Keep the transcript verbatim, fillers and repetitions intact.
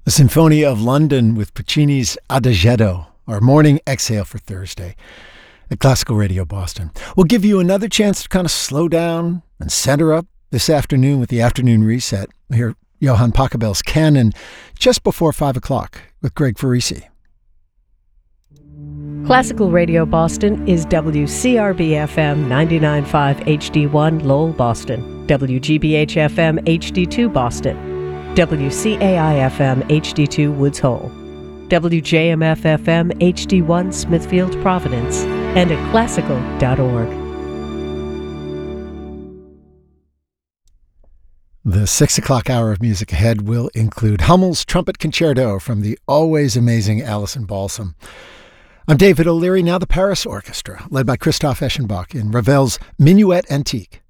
The Symphony of London with Puccini's Adagietto, our morning exhale for Thursday at Classical Radio Boston. We'll give you another chance to kind of slow down and center up this afternoon with the afternoon reset. We hear Johann Pachelbel's Canon just before five o'clock with Greg Farisi. Classical Radio Boston is W C R B F M ninety-nine point five H D one Lowell, Boston, W G B H F M H D two Boston, W C A I F M H D two Woods Hole, W J M F F M H D one Smithfield, Providence, and at classical dot org. The six o'clock hour of music ahead will include Hummel's Trumpet Concerto from the always amazing Alison Balsam. I'm David O'Leary, now the Paris Orchestra, led by Christoph Eschenbach in Ravel's Minuet Antique.